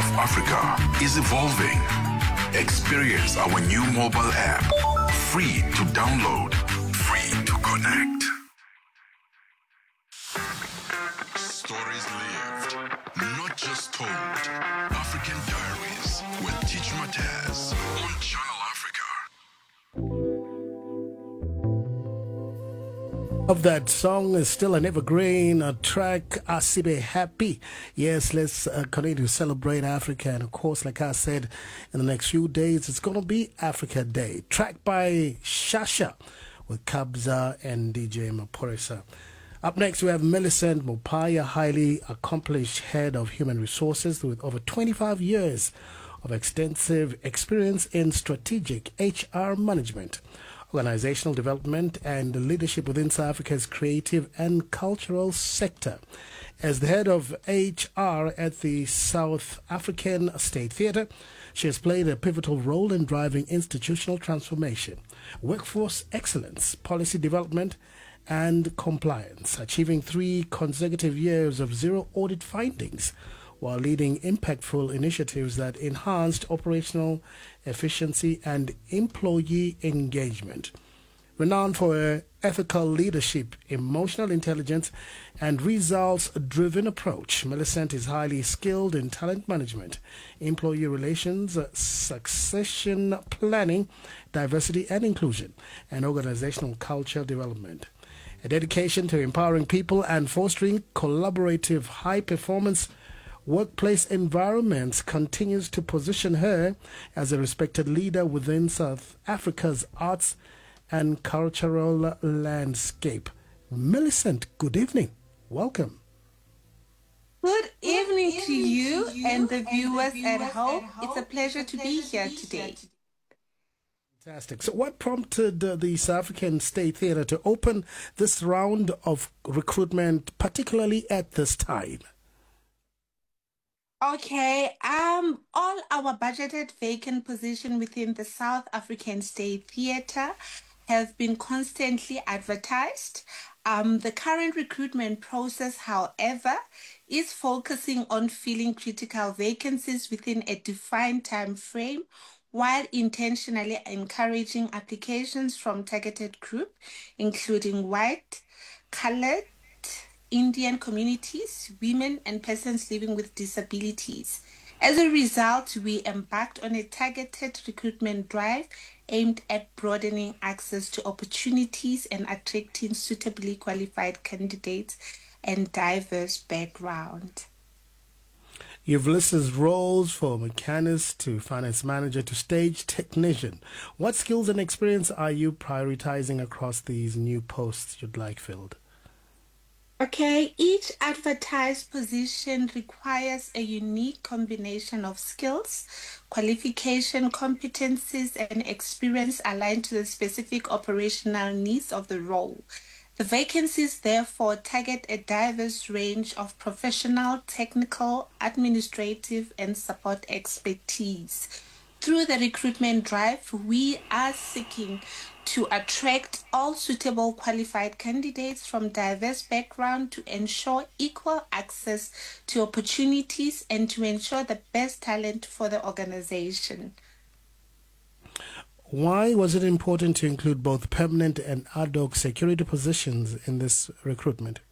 of Africa is evolving. Experience our new mobile app. Free to download, free to connect. Stories lived, not just told. African Diaries with Teach Mataz on Channel Africa. Of that song is still an evergreen track, Asibe Happy. Yes, let's continue to celebrate Africa. And of course, like I said, in the next few days, it's going to be Africa Day. Track by Shasha with Kabza and DJ Maporisa. Up next, we have Millicent Mopaya, highly accomplished head of human resources with over 25 years of extensive experience in strategic HR management, organizational development, and leadership within South Africa's creative and cultural sector. As the head of HR at the South African State Theatre, she has played a pivotal role in driving institutional transformation, workforce excellence, policy development, and compliance, achieving 3 consecutive years of zero audit findings while leading impactful initiatives that enhanced operational efficiency and employee engagement. Renowned for her ethical leadership, emotional intelligence, and results-driven approach, Millicent is highly skilled in talent management, employee relations, succession planning, diversity and inclusion, and organizational culture development. A dedication to empowering people and fostering collaborative, high-performance workplace environments continues to position her as a respected leader within South Africa's arts and cultural landscape. Millicent, good evening. Welcome. Good evening to you and the viewers at home. It's a pleasure to be here today. Fantastic. So what prompted the South African State Theatre to open this round of recruitment, particularly at this time? Okay, all our budgeted vacant position within the South African State Theatre have been constantly advertised. The current recruitment process, however, is focusing on filling critical vacancies within a defined time frame while intentionally encouraging applications from targeted groups, including white, colored, Indian communities, women, and persons living with disabilities. As a result, we embarked on a targeted recruitment drive aimed at broadening access to opportunities and attracting suitably qualified candidates and diverse backgrounds. You've listed roles for mechanist to finance manager to stage technician. What skills and experience are you prioritizing across these new posts you'd like filled? Okay, each advertised position requires a unique combination of skills, qualification, competencies, and experience aligned to the specific operational needs of the role. The vacancies therefore target a diverse range of professional, technical, administrative, and support expertise. Through the recruitment drive, we are seeking to attract all suitable qualified candidates from diverse backgrounds to ensure equal access to opportunities and to ensure the best talent for the organization. Why was it important to include both permanent and ad hoc security positions in this recruitment?